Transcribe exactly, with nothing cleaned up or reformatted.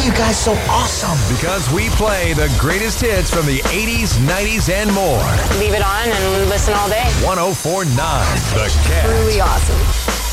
you guys so awesome? Because we play the greatest hits from the eighties, nineties, and more. Leave it on and listen all day. one oh four point nine The Cat. Truly awesome.